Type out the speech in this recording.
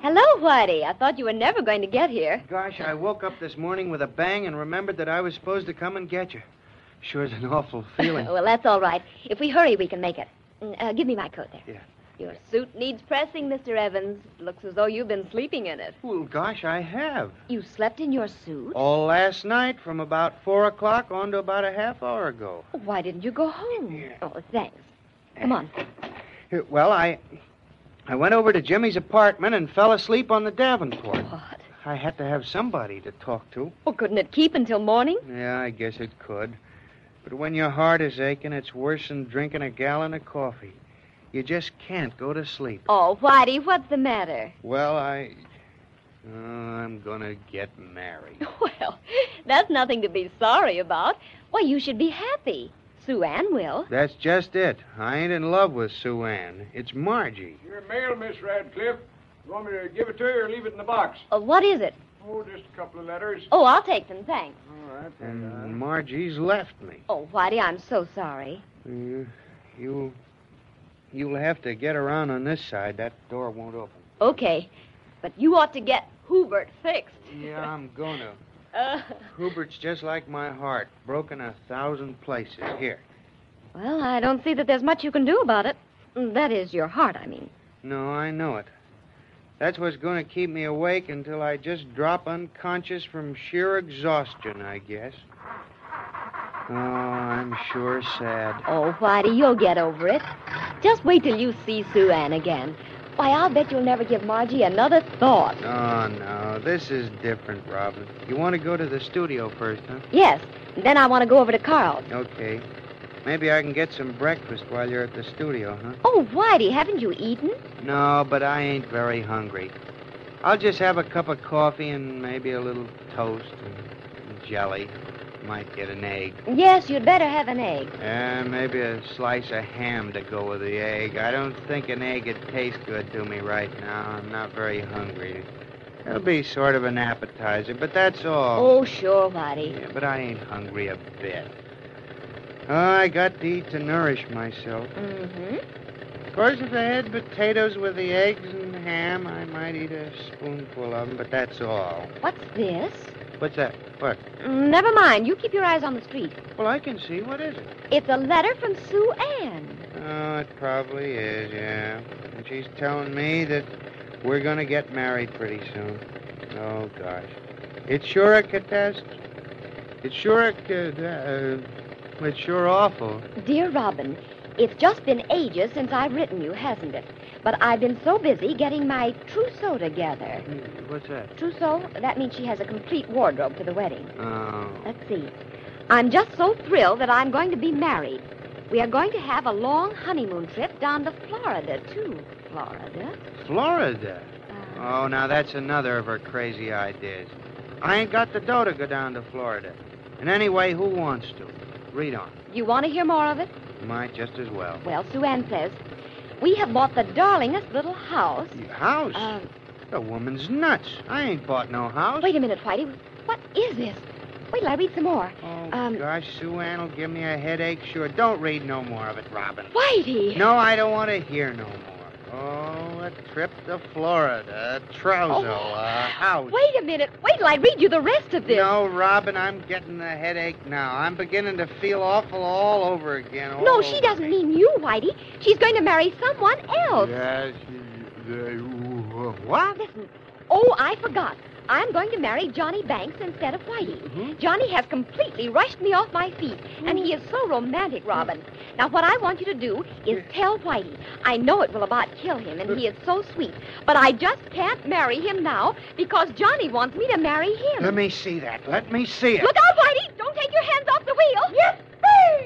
Hello, Whitey. I thought you were never going to get here. Gosh, I woke up this morning with a bang and remembered that I was supposed to come and get you. Sure is an awful feeling. Well, that's all right. If we hurry, we can make it. Give me my coat there. Yeah. Your suit needs pressing, Mr. Evans. Looks as though you've been sleeping in it. Well, gosh, I have. You slept in your suit? All last night from about 4 o'clock on to about a half hour ago. Why didn't you go home? Yeah. Oh, thanks. Come on. Well, I went over to Jimmy's apartment and fell asleep on the Davenport. What? I had to have somebody to talk to. Well, couldn't it keep until morning? Yeah, I guess it could. But when your heart is aching, it's worse than drinking a gallon of coffee. You just can't go to sleep. Oh, Whitey, what's the matter? Well, I'm gonna get married. Well, that's nothing to be sorry about. Why, you should be happy. Sue Ann will. That's just it. I ain't in love with Sue Ann. It's Margie. Your mail, Miss Radcliffe. You want me to give it to you or leave it in the box? What is it? Oh, just a couple of letters. Oh, I'll take them, thanks. All right. And Margie's left me. Oh, Whitey, I'm so sorry. You'll have to get around on this side. That door won't open. Okay, but you ought to get Hubert fixed. Yeah, I'm gonna. Hubert's just like my heart, broken 1,000 places. Here. Well, I don't see that there's much you can do about it. That is, your heart, I mean. No, I know it. That's what's going to keep me awake until I just drop unconscious from sheer exhaustion, I guess. Oh, I'm sure sad. Oh, Whitey, you'll get over it. Just wait till you see Sue Ann again. Why, I'll bet you'll never give Margie another thought. Oh, no, this is different, Robin. You want to go to the studio first, huh? Yes, then I want to go over to Carl's. Okay. Maybe I can get some breakfast while you're at the studio, huh? Oh, Whitey, haven't you eaten? No, but I ain't very hungry. I'll just have a cup of coffee and maybe a little toast and jelly. Might get an egg. Yes, you'd better have an egg. And maybe a slice of ham to go with the egg. I don't think an egg would taste good to me right now. I'm not very hungry. It'll be sort of an appetizer, but that's all. Oh, sure, Whitey. Yeah, but I ain't hungry a bit. Oh, I got to eat to nourish myself. Mm-hmm. Of course, if I had potatoes with the eggs and ham, I might eat a spoonful of them, but that's all. What's this? What's that? What? Never mind. You keep your eyes on the street. Well, I can see. What is it? It's a letter from Sue Ann. Oh, it probably is, yeah. And she's telling me that we're going to get married pretty soon. Oh, gosh. It's sure a catastrophe. It's sure it's sure awful. Dear Robin, it's just been ages since I've written you, hasn't it? But I've been so busy getting my trousseau together. What's that? Trousseau? That means she has a complete wardrobe for the wedding. Oh. Let's see. I'm just so thrilled that I'm going to be married. We are going to have a long honeymoon trip down to Florida, too. Florida? Florida? Oh, now that's another of her crazy ideas. I ain't got the dough to go down to Florida. And anyway, who wants to? Read on. You want to hear more of it? Might just as well. Well, Sue Ann says, we have bought the darlingest little house. Your house? The woman's nuts. I ain't bought no house. Wait a minute, Whitey. What is this? Wait till I read some more. Oh, gosh, Sue Ann will give me a headache. Sure, don't read no more of it, Robin. Whitey! No, I don't want to hear no more. Oh, a trip to Florida, a trousseau, a house. Wait a minute. Wait till I read you the rest of this. No, Robin, I'm getting a headache now. I'm beginning to feel awful all over again. No, she doesn't mean you, Whitey. She's going to marry someone else. Yes. What? Listen. Oh, I forgot. I'm going to marry Johnny Banks instead of Whitey. Mm-hmm. Johnny has completely rushed me off my feet, and he is so romantic, Robin. Now, what I want you to do is tell Whitey. I know it will about kill him, and he is so sweet, but I just can't marry him now because Johnny wants me to marry him. Let me see that. Let me see it. Look out, Whitey! Don't take your hands off the wheel. Yes,